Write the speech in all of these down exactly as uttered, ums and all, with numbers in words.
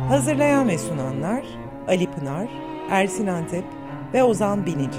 Hazırlayan ve sunanlar Ali Pınar, Ersin Antep ve Ozan Binici.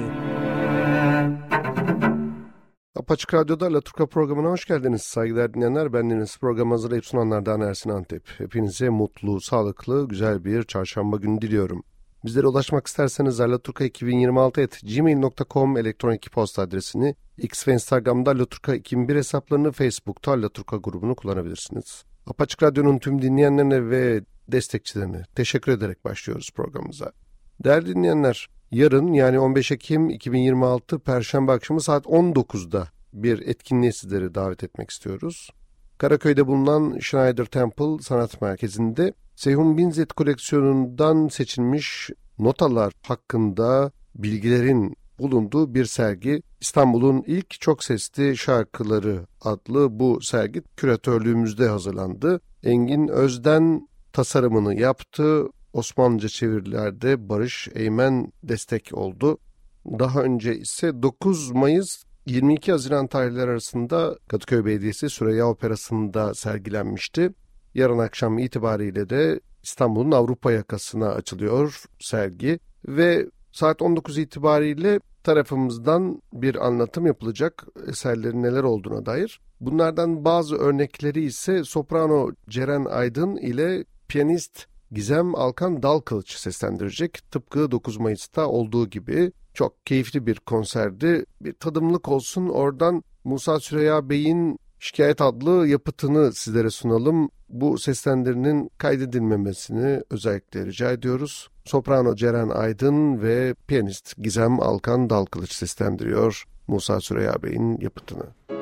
Apaçık Radyo'da Alaturka programına hoş geldiniz saygıdeğer dinleyenler. Bendeniz programı hazırlayıp sunanlardan Ersin Antep. Hepinize mutlu, sağlıklı, güzel bir çarşamba günü diliyorum. Bizlere ulaşmak isterseniz alaturka iki bin yirmi altı at gmail nokta com elektronik posta adresini, X ve Instagram'da Alaturka iki bin bir hesaplarını, Facebook'ta Alaturka grubunu kullanabilirsiniz. Apaçık Radyo'nun tüm dinleyenlerine ve destekçilerine teşekkür ederek başlıyoruz programımıza. Değerli dinleyenler, yarın yani on beş Ekim iki bin yirmi altı Perşembe akşamı saat on dokuzda bir etkinliğe sizleri davet etmek istiyoruz. Karaköy'de bulunan Schneider Temple Sanat Merkezi'nde Seyhun Binzet koleksiyonundan seçilmiş notalar hakkında bilgilerin bulunduğu bir sergi, İstanbul'un ilk çok sesli şarkıları adlı bu sergi küratörlüğümüzde hazırlandı. Engin Özden tasarımını yaptı. Osmanlıca çevirilerde Barış Eymen destek oldu. Daha önce ise dokuz Mayıs yirmi iki Haziran tarihleri arasında Kadıköy Belediyesi Süreyya Operası'nda sergilenmişti. Yarın akşam itibariyle de İstanbul'un Avrupa yakasına açılıyor sergi ve saat on dokuz itibariyle tarafımızdan bir anlatım yapılacak eserlerin neler olduğuna dair. Bunlardan bazı örnekleri ise soprano Ceren Aydın ile piyanist Gizem Alkan Dalkılıç seslendirecek. Tıpkı dokuz Mayıs'ta olduğu gibi çok keyifli bir konserdi. Bir tadımlık olsun, oradan Musa Süreyya Bey'in Şikayet adlı yapıtını sizlere sunalım. Bu seslendirinin kaydedilmemesini özellikle rica ediyoruz. Soprano Ceren Aydın ve piyanist Gizem Alkan Dalkılıç seslendiriyor Musa Süreyya Bey'in yapıtını.